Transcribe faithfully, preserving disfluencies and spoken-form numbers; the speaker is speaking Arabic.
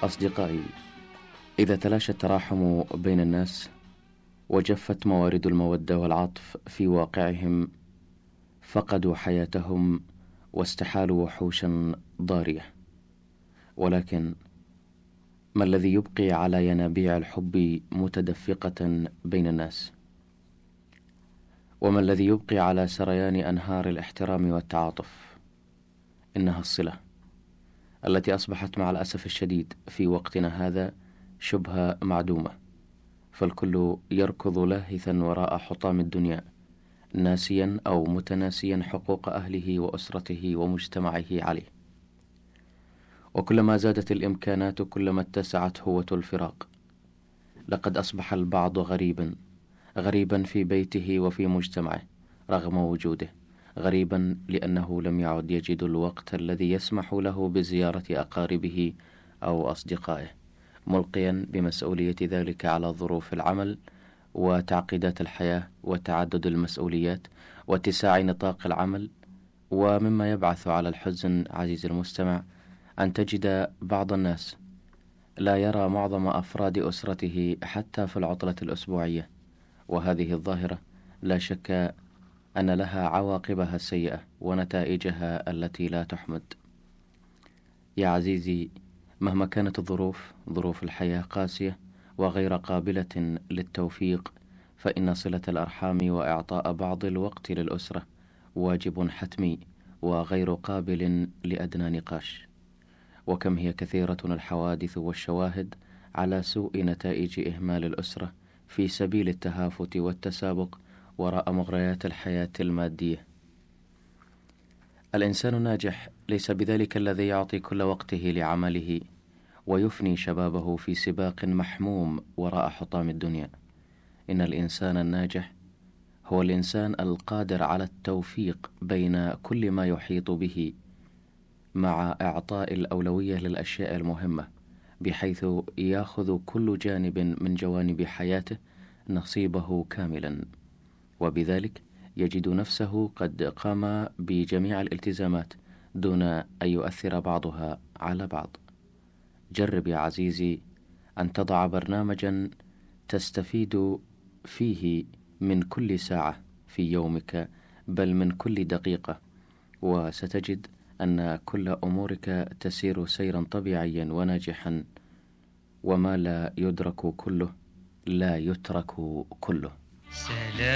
أصدقائي، إذا تلاشى التراحم بين الناس وجفت موارد المودة والعطف في واقعهم، فقدوا حياتهم واستحالوا وحوشا ضارية. ولكن ما الذي يبقي على ينابيع الحب متدفقة بين الناس؟ وما الذي يبقي على سريان أنهار الاحترام والتعاطف؟ إنها الصلة، التي أصبحت مع الأسف الشديد في وقتنا هذا شبه معدومة، فالكل يركض لاهثا وراء حطام الدنيا، ناسيا أو متناسيا حقوق أهله وأسرته ومجتمعه عليه. وكلما زادت الإمكانات كلما اتسعت هوة الفراق. لقد أصبح البعض غريبا، غريبا في بيته وفي مجتمعه رغم وجوده، غريبا لأنه لم يعد يجد الوقت الذي يسمح له بزيارة أقاربه أو أصدقائه، ملقيا بمسؤولية ذلك على ظروف العمل وتعقيدات الحياة وتعدد المسؤوليات واتساع نطاق العمل. ومما يبعث على الحزن عزيزي المستمع أن تجد بعض الناس لا يرى معظم أفراد أسرته حتى في العطلة الأسبوعية، وهذه الظاهرة لا شك أن لها عواقبها السيئة ونتائجها التي لا تحمد. يا عزيزي، مهما كانت الظروف، ظروف الحياة قاسية وغير قابلة للتوفيق، فإن صلة الأرحام وإعطاء بعض الوقت للأسرة واجب حتمي وغير قابل لأدنى نقاش. وكم هي كثيرة الحوادث والشواهد على سوء نتائج إهمال الأسرة في سبيل التهافت والتسابق وراء مغريات الحياة المادية. الإنسان الناجح ليس بذلك الذي يعطي كل وقته لعمله ويفني شبابه في سباق محموم وراء حطام الدنيا. إن الإنسان الناجح هو الإنسان القادر على التوفيق بين كل ما يحيط به مع إعطاء الأولوية للأشياء المهمة، بحيث يأخذ كل جانب من جوانب حياته نصيبه كاملا، وبذلك يجد نفسه قد قام بجميع الالتزامات دون أن يؤثر بعضها على بعض. جرب يا عزيزي أن تضع برنامجا تستفيد فيه من كل ساعة في يومك، بل من كل دقيقة، وستجد أن كل أمورك تسير سيرا طبيعيا وناجحا، وما لا يدرك كله لا يترك كله. سلام.